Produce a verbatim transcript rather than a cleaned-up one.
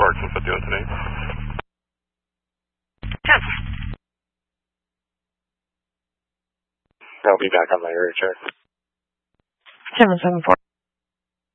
Clarkson for doing today. Yes. I'll be back on my area check. seven seven four.